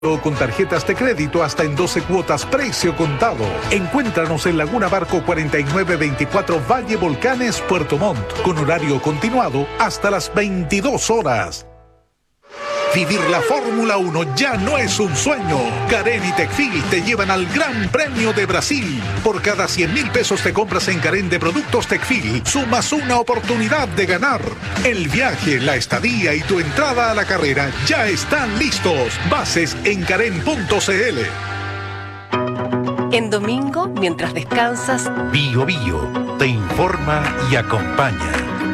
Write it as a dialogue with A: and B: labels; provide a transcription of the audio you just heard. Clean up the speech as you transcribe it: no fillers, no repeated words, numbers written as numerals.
A: O con tarjetas de crédito hasta en 12 cuotas, precio contado. Encuéntranos en Laguna Barco 4924 Valle Volcanes, Puerto Montt, con horario continuado hasta las 22 horas. Vivir la Fórmula 1 ya no es un sueño. Carén y Tecfil te llevan al Gran Premio de Brasil. Por cada 100,000 pesos te compras en Carén de productos Tecfil, sumas una oportunidad de ganar. El viaje, la estadía y tu entrada a la carrera ya están listos. Bases en carén.cl.
B: En domingo, mientras descansas,
C: Bio Bio te informa y acompaña.